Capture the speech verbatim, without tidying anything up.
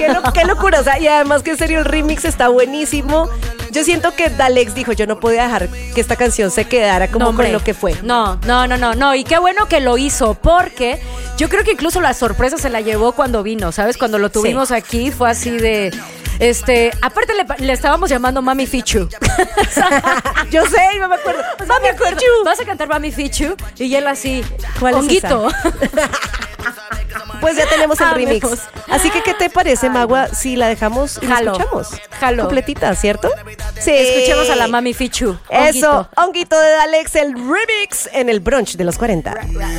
Qué, lo, qué locura, o sea, y además que en serio el remix está buenísimo. Yo siento que Dalex dijo, yo no podía dejar que esta canción se quedara como No, hombre. con lo que fue. No, no, no, no, no. Y qué bueno que lo hizo, porque yo creo que incluso la sorpresa se la llevó cuando vino, ¿sabes? Cuando lo tuvimos Sí. aquí fue así de... Este, aparte le, le estábamos llamando Mami Fichu. Yo sé, no me acuerdo. O sea, me acuerdo, vas a cantar Mami Fichu y él así, ¿Cuál es honguito. Pues ya tenemos el Amemos. remix. Así que, ¿qué te parece, Magua, si la dejamos y la Jalo, escuchamos? jalo. Completita, ¿cierto? Sí. Escuchemos a la Mami Fichu. Eso, honguito. Honguito de Dalex, el remix en el brunch de los cuarenta.